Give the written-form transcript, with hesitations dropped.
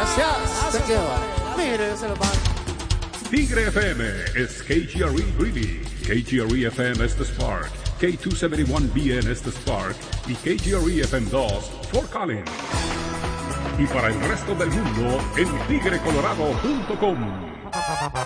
Gracias. Thank you. Mire, se lo van. Tigre FM is KGRE Greeley, KGRE FM es The Spark, K271BN es The Spark y KGRE FM 2 Fort Collins. Y para el resto del mundo en tigrecolorado.com.